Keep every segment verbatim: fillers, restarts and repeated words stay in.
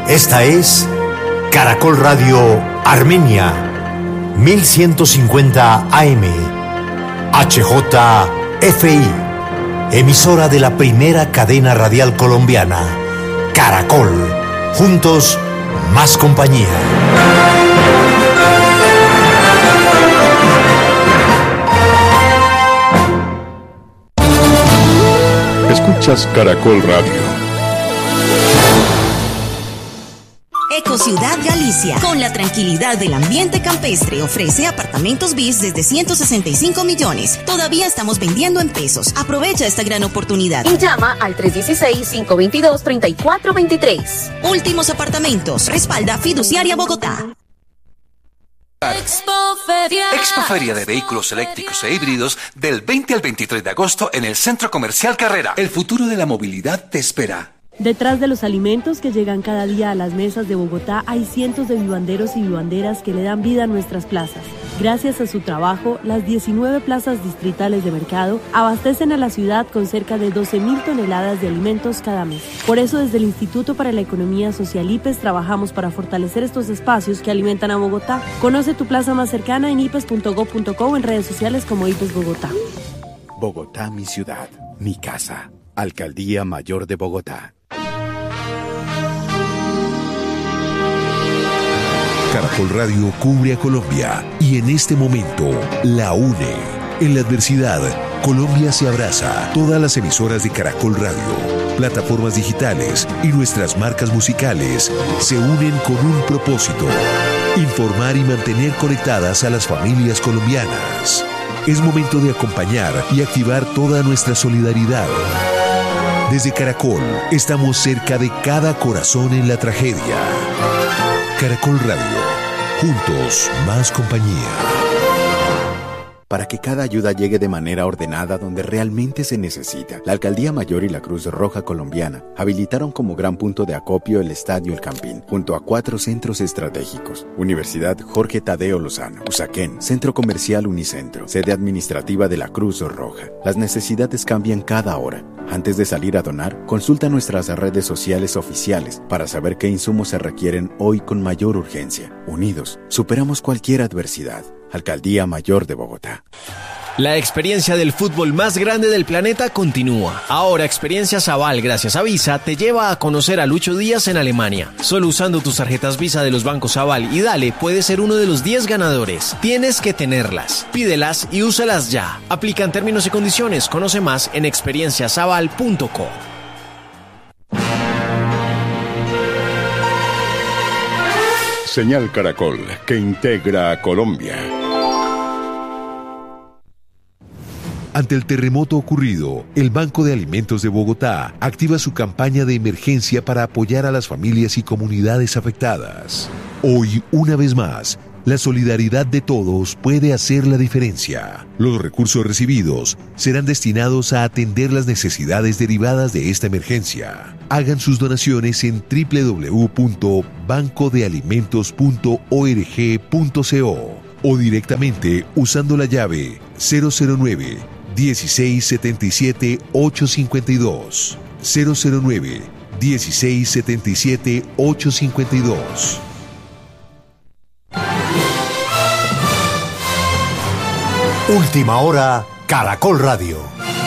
Esta es Caracol Radio Armenia, mil ciento cincuenta A M, H J F I, emisora de la primera cadena radial colombiana, Caracol, juntos, más compañía. Escuchas Caracol Radio. Ecociudad Galicia, con la tranquilidad del ambiente campestre, ofrece apartamentos bis desde ciento sesenta y cinco millones. Todavía estamos vendiendo en pesos. Aprovecha esta gran oportunidad. Y llama al tres uno seis, cinco dos dos, tres cuatro dos tres. Últimos apartamentos. Respalda Fiduciaria Bogotá. Expoferia. Expoferia de vehículos eléctricos e híbridos del veinte al veintitrés de agosto en el Centro Comercial Carrera. El futuro de la movilidad te espera. Detrás de los alimentos que llegan cada día a las mesas de Bogotá hay cientos de vivanderos y vivanderas que le dan vida a nuestras plazas. Gracias a su trabajo, las diecinueve plazas distritales de mercado abastecen a la ciudad con cerca de doce mil toneladas de alimentos cada mes. Por eso, desde el Instituto para la Economía Social I P E S trabajamos para fortalecer estos espacios que alimentan a Bogotá. Conoce tu plaza más cercana en i p e s punto gob punto co o en redes sociales como I P E S Bogotá. Bogotá, mi ciudad, mi casa. Alcaldía Mayor de Bogotá. Caracol Radio cubre a Colombia y en este momento la une. En la adversidad, Colombia se abraza. Todas las emisoras de Caracol Radio, plataformas digitales y nuestras marcas musicales se unen con un propósito: informar y mantener conectadas a las familias colombianas. Es momento de acompañar y activar toda nuestra solidaridad. Desde Caracol, estamos cerca de cada corazón en la tragedia. Caracol Radio, juntos, más compañía. Para que cada ayuda llegue de manera ordenada donde realmente se necesita, la Alcaldía Mayor y la Cruz Roja Colombiana habilitaron como gran punto de acopio el Estadio El Campín, junto a cuatro centros estratégicos: Universidad Jorge Tadeo Lozano, Usaquén, Centro Comercial Unicentro, sede administrativa de la Cruz Roja. Las necesidades cambian cada hora. Antes de salir a donar, consulta nuestras redes sociales oficiales para saber qué insumos se requieren hoy con mayor urgencia. Unidos, superamos cualquier adversidad. Alcaldía Mayor de Bogotá. La experiencia del fútbol más grande del planeta continúa. Ahora Experiencia Aval, gracias a Visa, te lleva a conocer a Lucho Díaz en Alemania. Solo usando tus tarjetas Visa de los bancos Aval y Dale puedes ser uno de los diez ganadores. Tienes que tenerlas. Pídelas y úsalas ya. Aplican términos y condiciones. Conoce más en experiencias aval punto co. Señal Caracol, que integra a Colombia. Ante el terremoto ocurrido, el Banco de Alimentos de Bogotá activa su campaña de emergencia para apoyar a las familias y comunidades afectadas. Hoy, una vez más, la solidaridad de todos puede hacer la diferencia. Los recursos recibidos serán destinados a atender las necesidades derivadas de esta emergencia. Hagan sus donaciones en doble u doble u doble u punto banco de alimentos punto org punto co o directamente usando la llave cero cero nueve, dieciséis setenta y siete, ochocientos cincuenta y dos. cero cero nueve, dieciséis setenta y siete, ochocientos cincuenta y dos. Última hora, Caracol Radio.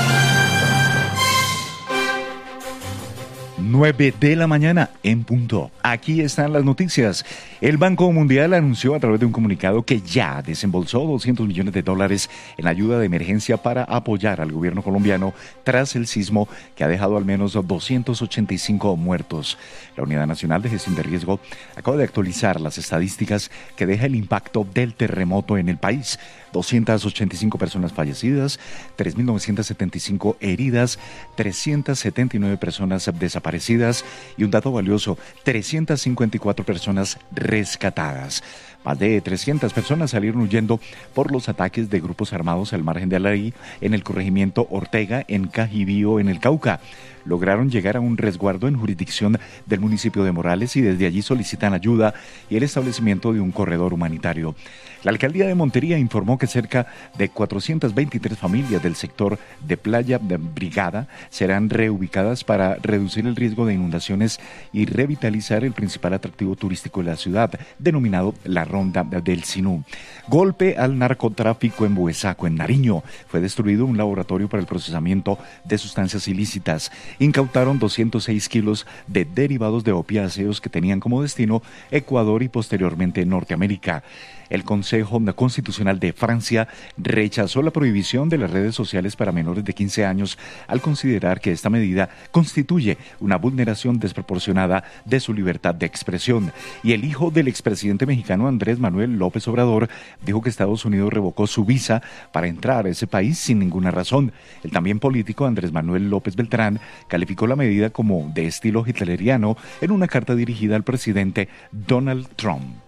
nueve de la mañana en punto. Aquí están las noticias. El Banco Mundial anunció a través de un comunicado que ya desembolsó doscientos millones de dólares en ayuda de emergencia para apoyar al gobierno colombiano tras el sismo que ha dejado al menos doscientos ochenta y cinco muertos. La Unidad Nacional de Gestión de Riesgo acaba de actualizar las estadísticas que deja el impacto del terremoto en el país. doscientas ochenta y cinco personas fallecidas, tres mil novecientas setenta y cinco heridas, trescientas setenta y nueve personas desaparecidas y un dato valioso, trescientas cincuenta y cuatro personas rescatadas. Más de trescientas personas salieron huyendo por los ataques de grupos armados al margen de Alarí, en el corregimiento Ortega, en Cajibío, en el Cauca. Lograron llegar a un resguardo en jurisdicción del municipio de Morales y desde allí solicitan ayuda y el establecimiento de un corredor humanitario. La alcaldía de Montería informó que cerca de cuatrocientas veintitrés familias del sector de Playa de Brigada serán reubicadas para reducir el riesgo riesgo de inundaciones y revitalizar el principal atractivo turístico de la ciudad, denominado la Ronda del Sinú. Golpe al narcotráfico en Buesaco, en Nariño. Fue destruido un laboratorio para el procesamiento de sustancias ilícitas. Incautaron doscientos seis kilos de derivados de opiáceos que tenían como destino Ecuador y posteriormente Norteamérica. El Consejo Constitucional de Francia rechazó la prohibición de las redes sociales para menores de quince años al considerar que esta medida constituye una vulneración desproporcionada de su libertad de expresión. Y el hijo del expresidente mexicano Andrés Manuel López Obrador dijo que Estados Unidos revocó su visa para entrar a ese país sin ninguna razón. El también político Andrés Manuel López Beltrán calificó la medida como de estilo hitleriano en una carta dirigida al presidente Donald Trump.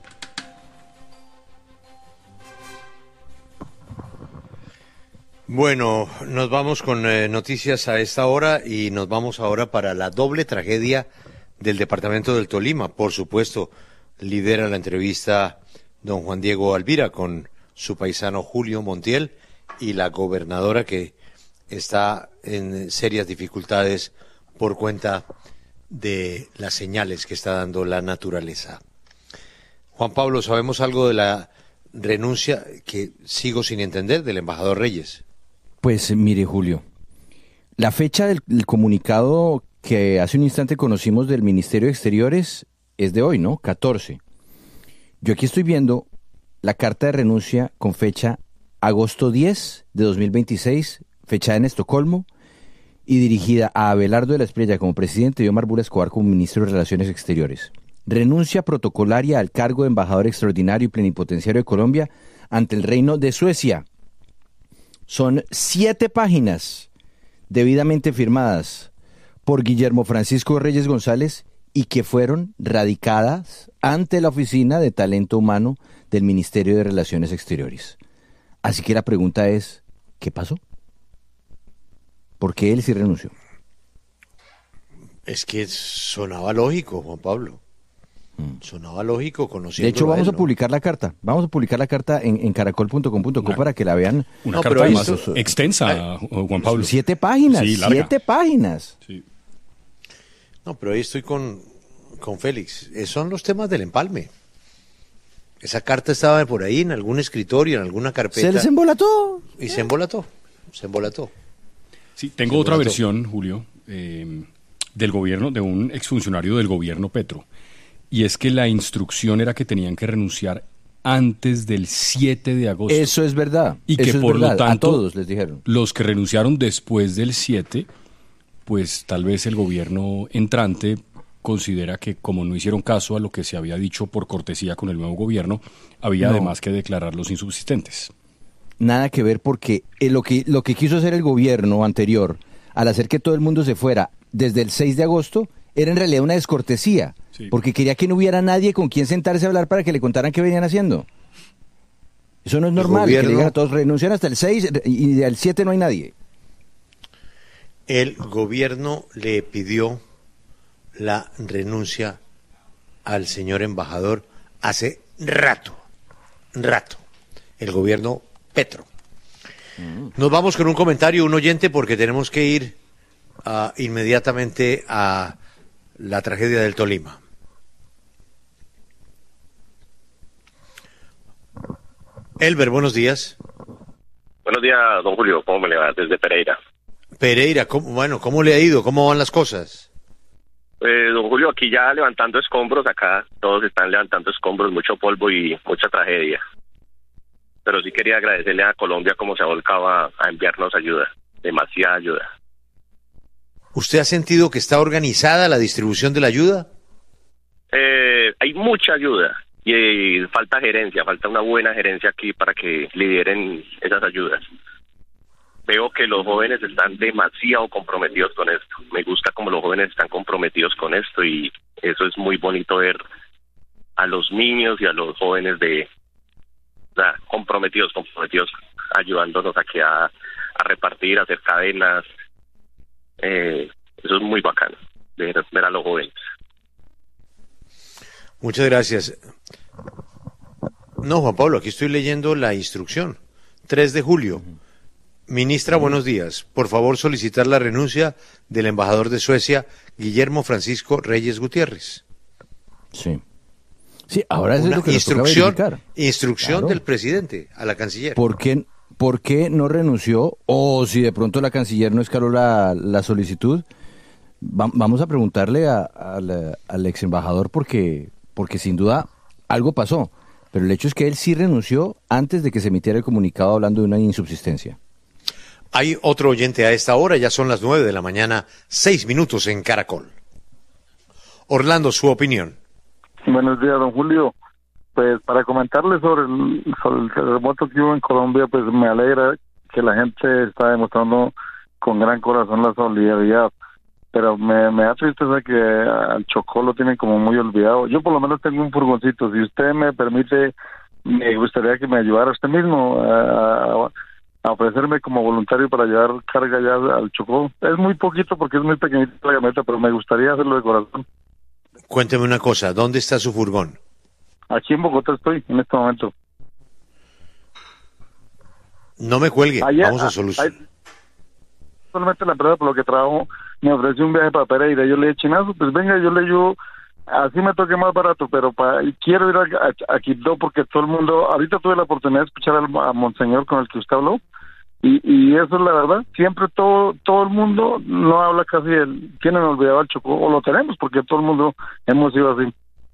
Bueno, nos vamos con eh, noticias a esta hora y nos vamos ahora para la doble tragedia del departamento del Tolima. Por supuesto, lidera la entrevista don Juan Diego Alvira con su paisano Julio Montiel y la gobernadora que está en serias dificultades por cuenta de las señales que está dando la naturaleza. Juan Pablo, ¿sabemos algo de la renuncia que sigo sin entender del embajador Reyes? Pues mire, Julio, la fecha del, del comunicado que hace un instante conocimos del Ministerio de Exteriores es de hoy, ¿no? catorce. Yo aquí estoy viendo la carta de renuncia con fecha agosto diez de dos mil veintiséis, fechada en Estocolmo y dirigida a Abelardo de la Espriella como presidente y Omar Bula Escobar como ministro de Relaciones Exteriores. Renuncia protocolaria al cargo de embajador extraordinario y plenipotenciario de Colombia ante el Reino de Suecia. Son siete páginas debidamente firmadas por Guillermo Francisco Reyes González y que fueron radicadas ante la Oficina de Talento Humano del Ministerio de Relaciones Exteriores. Así que la pregunta es, ¿qué pasó? ¿Por qué él sí renunció? Es que sonaba lógico, Juan Pablo. Sonaba lógico, conociendo. De hecho, vamos a, él, ¿no? publicar la carta. Vamos a publicar la carta en, en caracol punto com punto co para que la vean. Una No, carta pero más esto- extensa, Juan Pablo. Siete páginas, Sí, larga. siete páginas. Sí. No, pero ahí estoy con, con Félix. Eh, son los temas del empalme. Esa carta estaba por ahí en algún escritorio, en alguna carpeta. Se les embolató. Y se embolató. Se embolató. Sí, tengo Se otra embolató. versión, Julio, eh, del gobierno, de un exfuncionario del gobierno Petro. Y es que la instrucción era que tenían que renunciar antes del siete de agosto. Eso es verdad. Y que Eso es por verdad. lo tanto, a todos les dijeron. los que renunciaron después del siete, pues tal vez el gobierno entrante considera que como no hicieron caso a lo que se había dicho por cortesía con el nuevo gobierno, había No. además que declararlos insubsistentes. Nada que ver porque eh, lo que lo que quiso hacer el gobierno anterior al hacer que todo el mundo se fuera desde el seis de agosto era en realidad una descortesía, Sí. porque quería que no hubiera nadie con quien sentarse a hablar para que le contaran qué venían haciendo. Eso no es El normal, que le gobierno- digan a todos renuncian hasta el seis y al siete no hay nadie. El gobierno le pidió la renuncia al señor embajador hace rato, rato. El gobierno Petro. Nos vamos con un comentario, un oyente, porque tenemos que ir ah, inmediatamente a la tragedia del Tolima. Elber, buenos días. Buenos días, don Julio. ¿Cómo me le va? Desde Pereira. Pereira, ¿cómo, bueno, ¿cómo le ha ido? ¿Cómo van las cosas? Eh, don Julio, aquí ya levantando escombros, acá todos están levantando escombros, mucho polvo y mucha tragedia. Pero sí quería agradecerle a Colombia como se ha volcado a, a enviarnos ayuda, demasiada ayuda. ¿Usted ha sentido que está organizada la distribución de la ayuda? Eh, hay mucha ayuda y, y falta gerencia, falta una buena gerencia aquí para que lideren esas ayudas. Veo que los jóvenes están demasiado comprometidos con esto. Me gusta como los jóvenes están comprometidos con esto y eso es muy bonito ver a los niños y a los jóvenes de, o sea, comprometidos, comprometidos, ayudándonos aquí a, a repartir, a hacer cadenas. Eh, eso es muy bacano, ver, ver a los jóvenes. Muchas gracias. No, Juan Pablo, aquí estoy leyendo la instrucción. tres de julio. Ministra, buenos días. Por favor, solicitar la renuncia del embajador de Suecia, Guillermo Francisco Reyes Gutiérrez. Sí. Sí, ahora es lo que nos toca instrucción, verificar. instrucción Claro. del presidente a la canciller. ¿Por qué, por qué no renunció? O si de pronto la canciller no escaló la, la solicitud, va- vamos a preguntarle a- a la- al ex embajador porque, porque sin duda algo pasó. Pero el hecho es que él sí renunció antes de que se emitiera el comunicado hablando de una insubsistencia. Hay otro oyente a esta hora, ya son las nueve de la mañana, seis minutos en Caracol. Orlando, su opinión. Buenos días, don Julio. Pues para comentarle sobre el, sobre el terremoto que hubo en Colombia, pues me alegra que la gente está demostrando con gran corazón la solidaridad. Pero me, me da tristeza que al Chocó lo tienen como muy olvidado. Yo por lo menos tengo un furgoncito. Si usted me permite, me gustaría que me ayudara usted mismo a, a, a ofrecerme como voluntario para llevar carga ya al Chocó. Es muy poquito porque es muy pequeñita la camioneta, pero me gustaría hacerlo de corazón. Cuénteme una cosa, ¿dónde está su furgón? Aquí en Bogotá estoy en este momento. No me cuelgue, Ayer- vamos a a- solucionar. ay, solamente la empresa por lo que trabajo me ofreció un viaje para Pereira. Yo le dije, chinazo, pues venga, yo le ayudo. Así me toque más barato, pero pa, y quiero ir a, a, a Quibdó porque todo el mundo, ahorita tuve la oportunidad de escuchar al, a Monseñor con el que usted habló, y, y eso es la verdad, siempre todo todo el mundo no habla casi del, tienen olvidado al Chocó, o lo tenemos porque todo el mundo hemos sido así.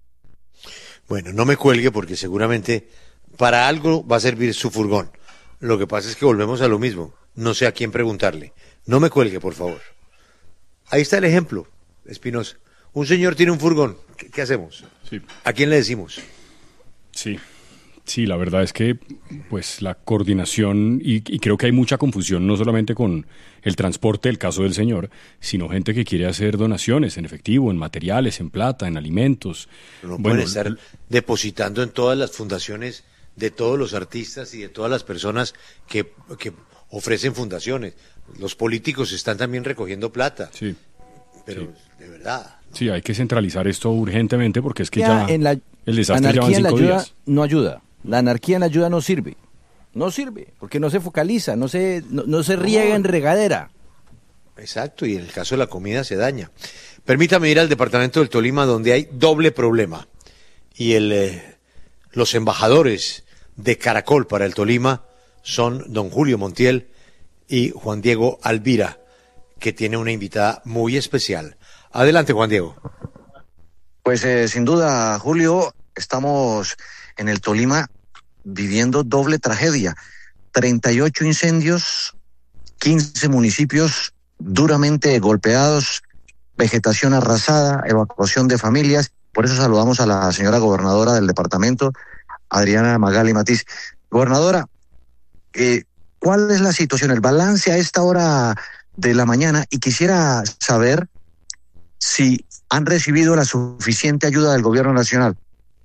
Bueno, no me cuelgue porque seguramente para algo va a servir su furgón. Lo que pasa es que volvemos a lo mismo. No sé a quién preguntarle. No me cuelgue, por favor. Ahí está el ejemplo, Espinosa. Un señor tiene un furgón. ¿Qué, qué hacemos? Sí. ¿A quién le decimos? Sí, sí, la verdad es que pues la coordinación, y, y creo que hay mucha confusión, no solamente con el transporte, el caso del señor, sino gente que quiere hacer donaciones en efectivo, en materiales, en plata, en alimentos. No Bueno, pueden estar depositando en todas las fundaciones de todos los artistas y de todas las personas que, que ofrecen fundaciones. Los políticos están también recogiendo plata. Sí. Pero, Sí. de verdad. Sí, hay que centralizar esto urgentemente porque es que Ya ya, en la el desastre ya van anarquía en la cinco ayuda días. no ayuda. La anarquía en la ayuda no sirve. No sirve, porque no se focaliza, no se, no, no se riega en regadera. Exacto, y en el caso de la comida se daña. Permítame ir al departamento del Tolima, donde hay doble problema. Y el, eh, los embajadores de Caracol para el Tolima son don Julio Montiel y Juan Diego Alvira, que tiene una invitada muy especial. Adelante, Juan Diego. Pues eh, sin duda, Julio, estamos en el Tolima viviendo doble tragedia. treinta y ocho incendios, quince municipios duramente golpeados, vegetación arrasada, evacuación de familias. Por eso saludamos a la señora gobernadora del departamento, Adriana Magali Matiz. Gobernadora, eh, ¿cuál es la situación, el balance a esta hora de la mañana? Y quisiera saber si han recibido la suficiente ayuda del gobierno nacional.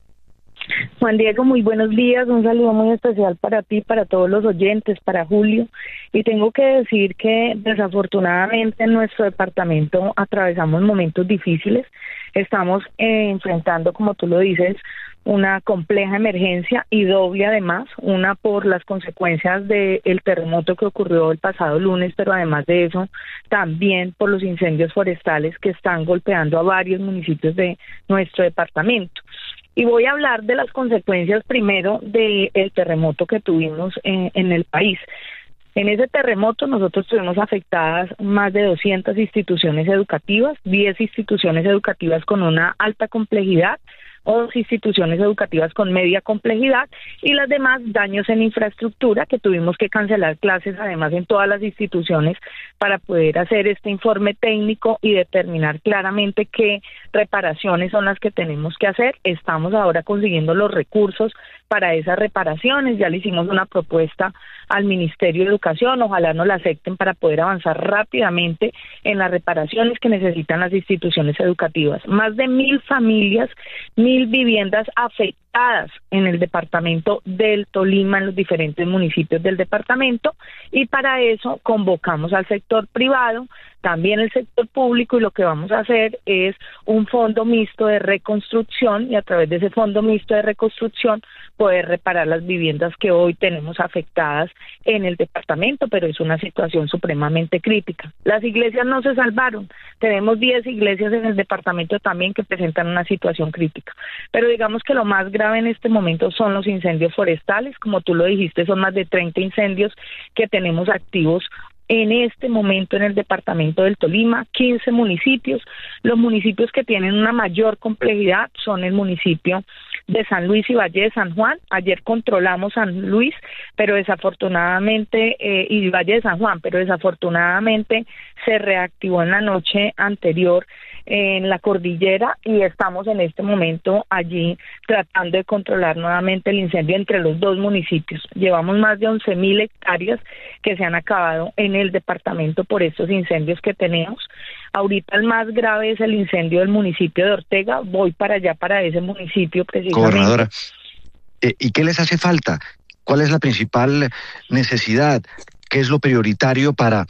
Juan Diego, muy buenos días, un saludo muy especial para ti, para todos los oyentes, para Julio, y tengo que decir que desafortunadamente en nuestro departamento atravesamos momentos difíciles, estamos eh, enfrentando, como tú lo dices, una compleja emergencia y doble además, una por las consecuencias del terremoto que ocurrió el pasado lunes, pero además de eso, también por los incendios forestales que están golpeando a varios municipios de nuestro departamento. Y voy a hablar de las consecuencias primero del terremoto que tuvimos en, en el país. En ese terremoto nosotros tuvimos afectadas más de doscientas instituciones educativas, diez instituciones educativas con una alta complejidad, once instituciones educativas con media complejidad y las demás daños en infraestructura que tuvimos que cancelar clases además en todas las instituciones para poder hacer este informe técnico y determinar claramente qué reparaciones son las que tenemos que hacer. Estamos ahora consiguiendo los recursos para esas reparaciones, ya le hicimos una propuesta al Ministerio de Educación, ojalá nos la acepten para poder avanzar rápidamente en las reparaciones que necesitan las instituciones educativas. Más de mil familias, mil viviendas afectadas afectadas en el departamento del Tolima, en los diferentes municipios del departamento, y para eso convocamos al sector privado, también el sector público, y lo que vamos a hacer es un fondo mixto de reconstrucción, y a través de ese fondo mixto de reconstrucción poder reparar las viviendas que hoy tenemos afectadas en el departamento, pero es una situación supremamente crítica. Las iglesias no se salvaron, tenemos diez iglesias en el departamento también que presentan una situación crítica, pero digamos que lo más grave en este momento son los incendios forestales, como tú lo dijiste, son más de treinta incendios que tenemos activos en este momento en el departamento del Tolima, quince municipios. Los municipios que tienen una mayor complejidad son el municipio de San Luis y Valle de San Juan. Ayer controlamos San Luis, pero desafortunadamente, eh, y Valle de San Juan, pero desafortunadamente se reactivó en la noche anterior en la cordillera, y estamos en este momento allí tratando de controlar nuevamente el incendio entre los dos municipios. Llevamos más de once mil hectáreas que se han acabado en el departamento por estos incendios que tenemos. Ahorita el más grave es el incendio del municipio de Ortega. Voy para allá, para ese municipio precisamente. Gobernadora, eh, ¿y qué les hace falta? ¿Cuál es la principal necesidad? ¿Qué es lo prioritario para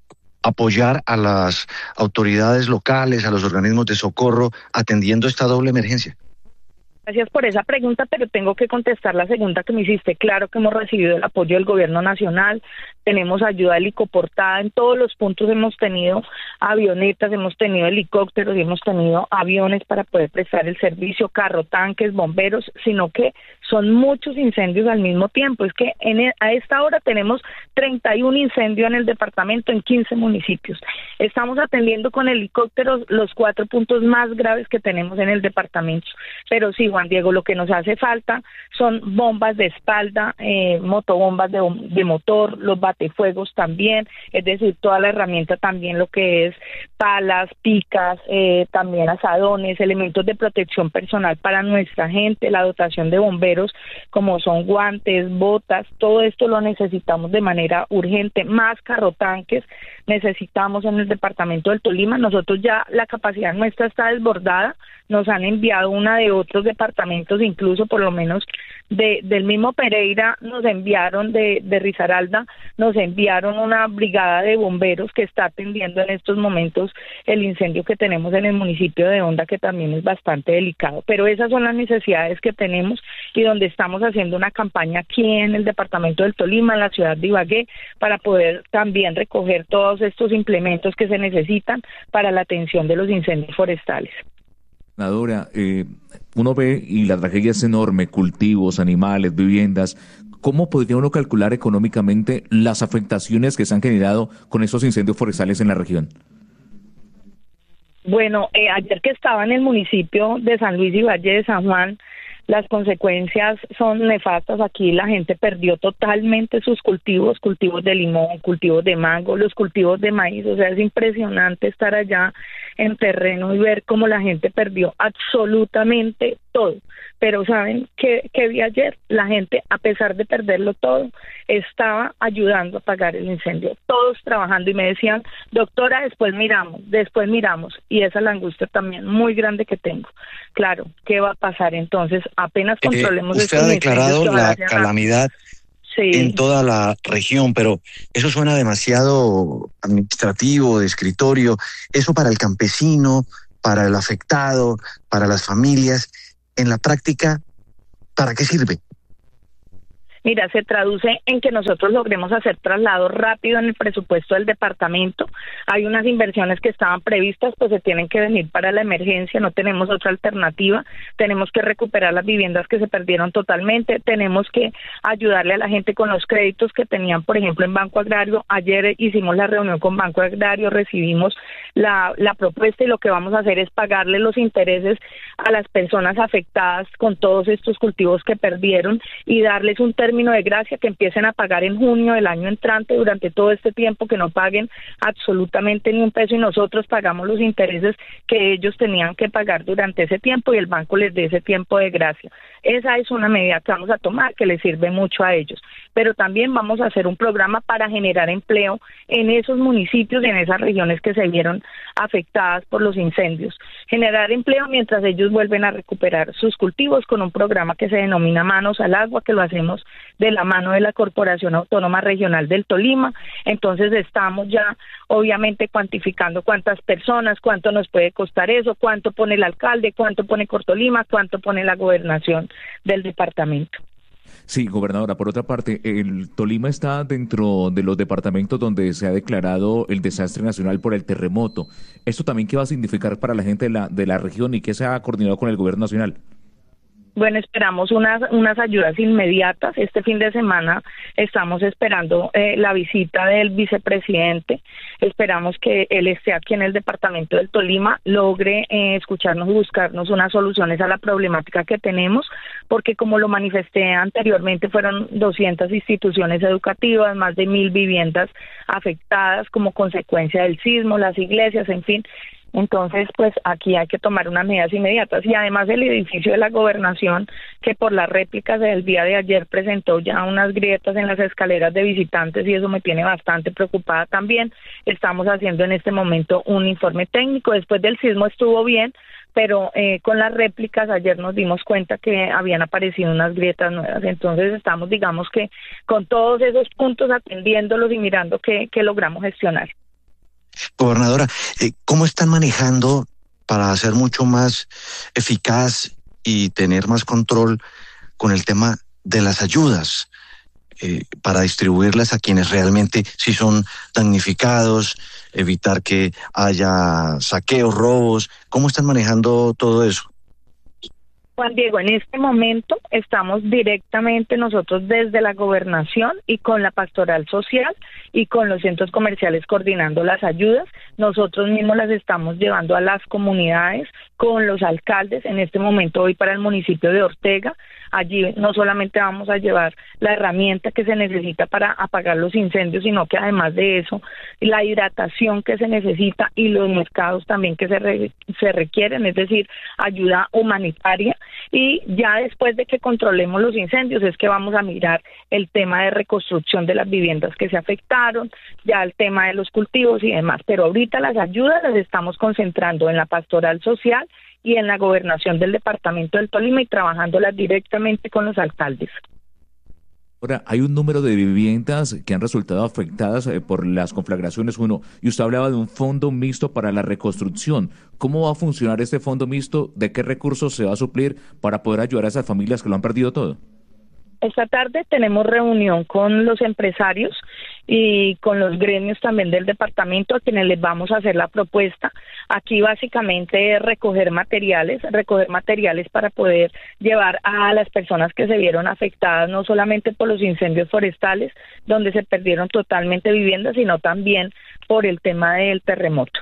apoyar a las autoridades locales, a los organismos de socorro, atendiendo esta doble emergencia? Gracias por esa pregunta, pero tengo que contestar la segunda que me hiciste. Claro que hemos recibido el apoyo del gobierno nacional, tenemos ayuda helicoportada, en todos los puntos hemos tenido avionetas, hemos tenido helicópteros y hemos tenido aviones para poder prestar el servicio, carro, tanques, bomberos, sino que son muchos incendios al mismo tiempo. Es que en el, a esta hora tenemos treinta y uno incendios en el departamento en quince municipios. Estamos atendiendo con helicópteros los cuatro puntos más graves que tenemos en el departamento. Pero sí, Juan Diego, lo que nos hace falta son bombas de espalda, eh, motobombas de, de motor, los batefuegos también, es decir, toda la herramienta también, lo que es palas, picas, eh, también asadones, elementos de protección personal para nuestra gente, la dotación de bomberos como son guantes, botas, todo esto lo necesitamos de manera urgente, más carrotanques necesitamos en el departamento del Tolima. Nosotros ya la capacidad nuestra está desbordada, nos han enviado una de otros departamentos, incluso por lo menos de del mismo Pereira, nos enviaron de, de Risaralda, nos enviaron una brigada de bomberos que está atendiendo en estos momentos el incendio que tenemos en el municipio de Honda, que también es bastante delicado. Pero esas son las necesidades que tenemos y donde estamos haciendo una campaña aquí en el departamento del Tolima, en la ciudad de Ibagué, para poder también recoger todos estos implementos que se necesitan para la atención de los incendios forestales. Gobernadora, eh, uno ve y la tragedia es enorme, cultivos, animales, viviendas. ¿Cómo podría uno calcular económicamente las afectaciones que se han generado con estos incendios forestales en la región? Bueno, eh, ayer que estaba en el municipio de San Luis y Valle de San Juan, las consecuencias son nefastas. Aquí la gente perdió totalmente sus cultivos, cultivos de limón, cultivos de mango, los cultivos de maíz. O sea, es impresionante estar allá en terreno y ver cómo la gente perdió absolutamente todo. Pero ¿saben qué, qué vi ayer? La gente, a pesar de perderlo todo, estaba ayudando a apagar el incendio. Todos trabajando y me decían, doctora, después miramos, después miramos. Y esa es la angustia también muy grande que tengo. Claro, ¿qué va a pasar entonces? Apenas controlemos eh, usted ha declarado la calamidad sí. en toda la región, pero eso suena demasiado administrativo, de escritorio. Eso para el campesino, para el afectado, para las familias, en la práctica, ¿para qué sirve? Mira, se traduce en que nosotros logremos hacer traslados rápido en el presupuesto del departamento. Hay unas inversiones que estaban previstas, pues se tienen que venir para la emergencia, no tenemos otra alternativa. Tenemos que recuperar las viviendas que se perdieron totalmente, tenemos que ayudarle a la gente con los créditos que tenían, por ejemplo, en Banco Agrario. Ayer hicimos la reunión con Banco Agrario, recibimos la, la propuesta y lo que vamos a hacer es pagarle los intereses a las personas afectadas con todos estos cultivos que perdieron y darles un tercer término de gracia, que empiecen a pagar en junio del año entrante, durante todo este tiempo que no paguen absolutamente ni un peso y nosotros pagamos los intereses que ellos tenían que pagar durante ese tiempo y el banco les dé ese tiempo de gracia. Esa es una medida que vamos a tomar que les sirve mucho a ellos, pero también vamos a hacer un programa para generar empleo en esos municipios y en esas regiones que se vieron afectadas por los incendios. Generar empleo mientras ellos vuelven a recuperar sus cultivos con un programa que se denomina Manos al Agua, que lo hacemos de la mano de la Corporación Autónoma Regional del Tolima. Entonces estamos ya obviamente cuantificando cuántas personas, cuánto nos puede costar eso, cuánto pone el alcalde, cuánto pone Cortolima, cuánto pone la gobernación del departamento. Sí, gobernadora, por otra parte, el Tolima está dentro de los departamentos donde se ha declarado el desastre nacional por el terremoto. ¿Esto también qué va a significar para la gente de la, de la región y qué se ha coordinado con el gobierno nacional? Bueno, esperamos unas unas ayudas inmediatas. Este fin de semana estamos esperando eh, la visita del vicepresidente. Esperamos que él esté aquí en el departamento del Tolima, logre eh, escucharnos y buscarnos unas soluciones a la problemática que tenemos, porque como lo manifesté anteriormente, fueron doscientas instituciones educativas, más de mil viviendas afectadas como consecuencia del sismo, las iglesias, en fin. Entonces, pues aquí hay que tomar unas medidas inmediatas y además el edificio de la gobernación, que por las réplicas del día de ayer presentó ya unas grietas en las escaleras de visitantes y eso me tiene bastante preocupada también. Estamos haciendo en este momento un informe técnico. Después del sismo estuvo bien, pero eh, con las réplicas ayer nos dimos cuenta que habían aparecido unas grietas nuevas. Entonces estamos, digamos que con todos esos puntos atendiéndolos y mirando qué, qué logramos gestionar. Gobernadora, eh, ¿cómo están manejando para hacer mucho más eficaz y tener más control con el tema de las ayudas eh, para distribuirlas a quienes realmente sí son damnificados, evitar que haya saqueos, robos? ¿Cómo están manejando todo eso? Juan Diego, en este momento estamos directamente nosotros desde la gobernación y con la pastoral social y con los centros comerciales coordinando las ayudas. Nosotros mismos las estamos llevando a las comunidades con los alcaldes. En este momento voy para el municipio de Ortega. Allí no solamente vamos a llevar la herramienta que se necesita para apagar los incendios, sino que además de eso, la hidratación que se necesita y los mercados también que se, re, se requieren, es decir, ayuda humanitaria. Y ya después de que controlemos los incendios es que vamos a mirar el tema de reconstrucción de las viviendas que se afectaron, ya el tema de los cultivos y demás. Pero ahorita las ayudas las estamos concentrando en la pastoral social y en la gobernación del departamento del Tolima y trabajándolas directamente con los alcaldes. Ahora, hay un número de viviendas que han resultado afectadas eh, por las conflagraciones uno, y usted hablaba de un fondo mixto para la reconstrucción. ¿Cómo va a funcionar este fondo mixto? ¿De qué recursos se va a suplir para poder ayudar a esas familias que lo han perdido todo? Esta tarde tenemos reunión con los empresarios y con los gremios también del departamento a quienes les vamos a hacer la propuesta. Aquí básicamente es recoger materiales, recoger materiales para poder llevar a las personas que se vieron afectadas no solamente por los incendios forestales, donde se perdieron totalmente viviendas, sino también por el tema del terremoto.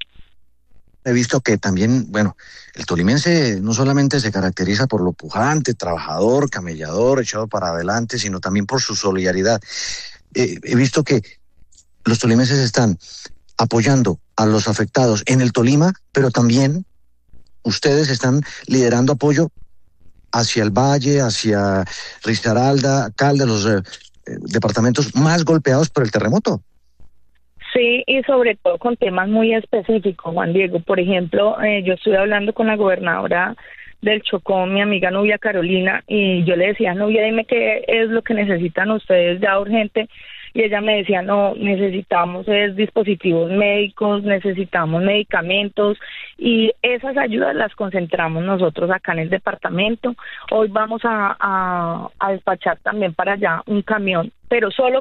He visto que también, bueno, el tolimense no solamente se caracteriza por lo pujante, trabajador, camellador, echado para adelante, sino también por su solidaridad. Eh, he visto que los tolimenses están apoyando a los afectados en el Tolima, pero también ustedes están liderando apoyo hacia el Valle, hacia Risaralda, Caldas, los eh, departamentos más golpeados por el terremoto. Sí, y sobre todo con temas muy específicos, Juan Diego. Por ejemplo, eh, yo estuve hablando con la gobernadora del Chocó, mi amiga Nubia Carolina, y yo le decía, Nubia, dime qué es lo que necesitan ustedes ya urgente. Y ella me decía, no, necesitamos es, dispositivos médicos, necesitamos medicamentos, y esas ayudas las concentramos nosotros acá en el departamento. Hoy vamos a, a, a despachar también para allá un camión, pero solo